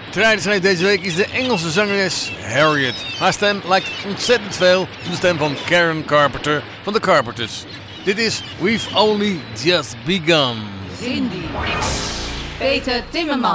Traditioneel deze week is de Engelse zangeres Harriet. Haar stem lijkt ontzettend veel op de stem van Karen Carpenter van The Carpenters. Dit is We've Only Just Begun. Cindy. Peter Timmerman.